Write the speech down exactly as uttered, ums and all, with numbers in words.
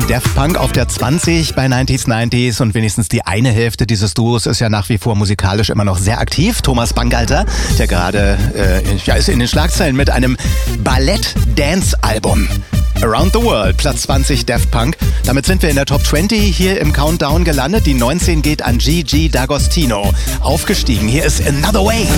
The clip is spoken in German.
Daft Punk auf der zwanzig bei neunziger neunzig und wenigstens die eine Hälfte dieses Duos ist ja nach wie vor musikalisch immer noch sehr aktiv. Thomas Bangalter, der gerade äh, ja, ist in den Schlagzeilen mit einem Ballett-Dance-Album. Around the World, Platz zwanzig Daft Punk. Damit sind wir in der Top zwanzig hier im Countdown gelandet. Die neunzehn geht an Gigi D'Agostino. Aufgestiegen, hier ist Another Way.